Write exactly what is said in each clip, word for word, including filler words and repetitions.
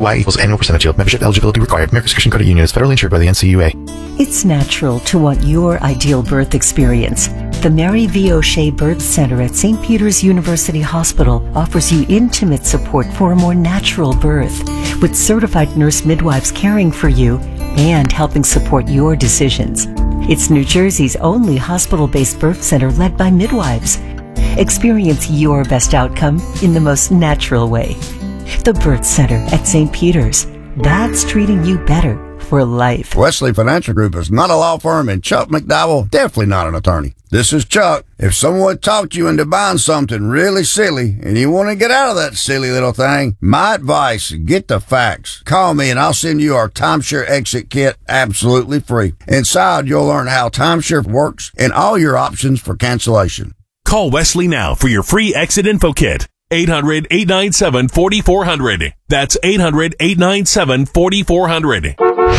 Y equals annual percentage yield. Membership eligibility required. American Christian Credit Union is federally insured by the N C U A. It's natural to want your ideal birth experience. The Mary V. O'Shea Birth Center at Saint Peter's University Hospital offers you intimate support for a more natural birth, with certified nurse midwives caring for you and helping support your decisions. It's New Jersey's only hospital-based birth center led by midwives. Experience your best outcome in the most natural way. The Birth Center at Saint Peter's. That's treating you better for life. Wesley Financial Group is not a law firm, and Chuck McDowell definitely not an attorney. This is Chuck. If someone talked you into buying something really silly and you want to get out of that silly little thing, my advice, get the facts. Call me and I'll send you our timeshare exit kit absolutely free. Inside, you'll learn how timeshare works and all your options for cancellation. Call Wesley now for your free exit info kit. eight hundred, eight nine seven, four four zero zero. That's eight hundred, eight nine seven, four four zero zero.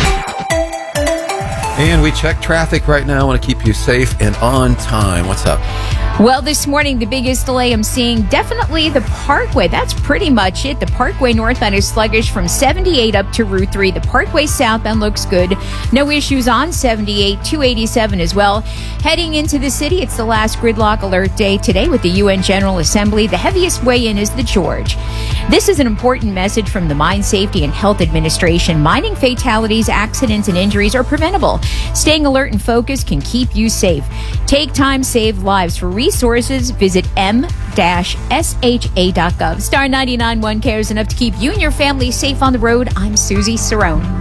And we check traffic right now. I want to keep you safe and on time. What's up? Well, this morning, the biggest delay I'm seeing, definitely the Parkway. That's pretty much it. The Parkway northbound is sluggish from seventy-eight up to Route three. The Parkway southbound looks good. No issues on seventy-eight, two eighty-seven as well. Heading into the city, it's the last gridlock alert day today with the U N General Assembly. The heaviest way in is the George. This is an important message from the Mine Safety and Health Administration. Mining fatalities, accidents, and injuries are preventable. Staying alert and focused can keep you safe. Take time, save lives. For resources, visit m dash s h a dot gov. Star ninety-nine point one cares enough to keep you and your family safe on the road. I'm Susie Cerrone.